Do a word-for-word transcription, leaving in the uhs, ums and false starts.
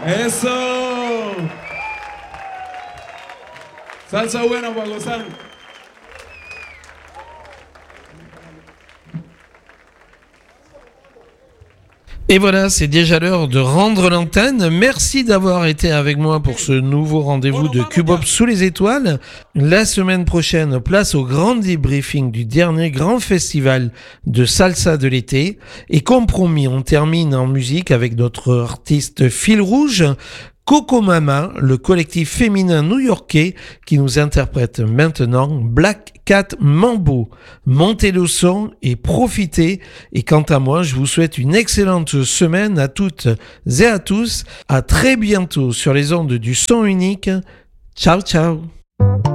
Eso. Salsa buena para gozar. Et voilà, c'est déjà l'heure de rendre l'antenne. Merci d'avoir été avec moi pour ce nouveau rendez-vous de Cubop sous les étoiles. La semaine prochaine, place au grand débriefing du dernier grand festival de salsa de l'été. Et comme promis, on termine en musique avec notre artiste fil rouge, Coco Mama, le collectif féminin new-yorkais qui nous interprète maintenant Black Cat Mambo. Montez le son et profitez. Et quant à moi, je vous souhaite une excellente semaine à toutes et à tous. À très bientôt sur les ondes du son unique. Ciao, ciao.